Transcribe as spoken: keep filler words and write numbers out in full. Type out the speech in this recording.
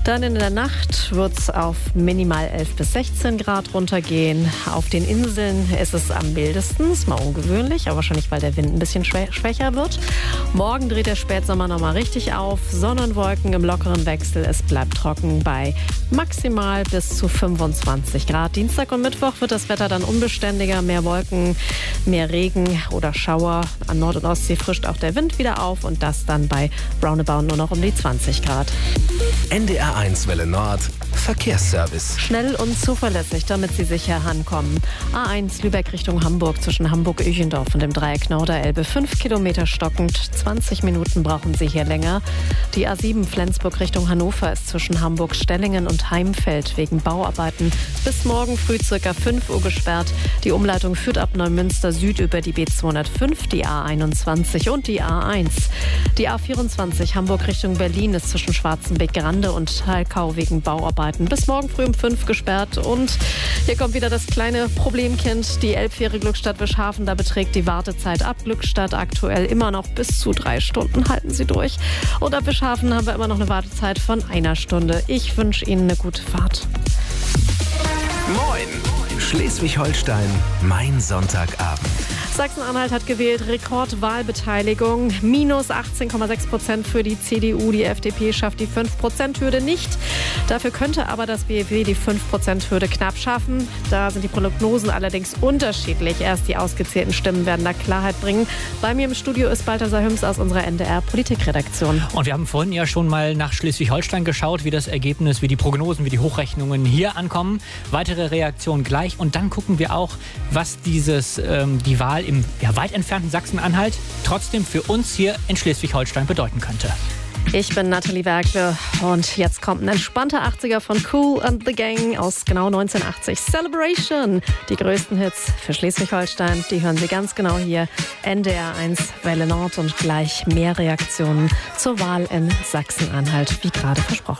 Dann in der Nacht wird es auf minimal elf bis sechzehn Grad runtergehen. Auf den Inseln ist es am mildesten, ist mal ungewöhnlich, aber wahrscheinlich, weil der Wind ein bisschen schwächer wird. Morgen dreht der Spätsommer nochmal richtig auf. Sonne und Wolken im lockeren Wechsel. Es bleibt trocken bei maximal bis zu fünfundzwanzig Grad. Dienstag und Mittwoch wird das Wetter dann unbeständiger. Mehr Wolken, mehr Regen oder Schauer. An Nord- und Ostsee frischt auch der Wind wieder auf und das dann bei roundabout nur noch um die zwanzig Grad. N D R eins Welle Nord, Verkehrsservice. Schnell und zuverlässig, damit Sie sicher ankommen. A eins Lübeck Richtung Hamburg zwischen Hamburg-Öchendorf und dem Dreieck Norderelbe. Fünf Kilometer stockend, zwanzig Minuten brauchen Sie hier länger. Die A sieben Flensburg Richtung Hannover ist zwischen Hamburg-Stellingen und Heimfeld wegen Bauarbeiten bis morgen früh circa fünf Uhr gesperrt. Die Umleitung führt ab Neumünster Süd über die B zweihundertfünf, die A einundzwanzig und die A eins. Die A vierundzwanzig Hamburg Richtung Berlin ist zwischen Schwarzenbeck-Grande und Thalkau wegen Bauarbeiten bis morgen früh um fünf gesperrt. Und hier kommt wieder das kleine Problemkind, die Elbfähre Glückstadt-Wischhafen. Da beträgt die Wartezeit ab Glückstadt aktuell immer noch bis zu drei Stunden. Halten Sie durch. Und ab Wischhafen haben wir immer noch eine Wartezeit von einer Stunde. Ich wünsche Ihnen eine gute Fahrt. Moin! Schleswig-Holstein, mein Sonntagabend. Sachsen-Anhalt hat gewählt, Rekordwahlbeteiligung, minus achtzehn Komma sechs Prozent für die C D U. Die F D P schafft die fünf Prozent Hürde nicht. Dafür könnte aber das B F W die fünf Prozent Hürde knapp schaffen. Da sind die Prognosen allerdings unterschiedlich. Erst die ausgezählten Stimmen werden da Klarheit bringen. Bei mir im Studio ist Balthasar Hüms aus unserer N D R-Politikredaktion. Und wir haben vorhin ja schon mal nach Schleswig-Holstein geschaut, wie das Ergebnis, wie die Prognosen, wie die Hochrechnungen hier ankommen. Weitere Reaktionen gleich. Und dann gucken wir auch, was dieses, ähm, die Wahl im ja, weit entfernten Sachsen-Anhalt trotzdem für uns hier in Schleswig-Holstein bedeuten könnte. Ich bin Nathalie Werkle und jetzt kommt ein entspannter achtziger von Kool and the Gang aus genau neunzehnhundertachtzig. Celebration! Die größten Hits für Schleswig-Holstein, die hören Sie ganz genau hier. N D R eins Welle Nord und gleich mehr Reaktionen zur Wahl in Sachsen-Anhalt, wie gerade versprochen.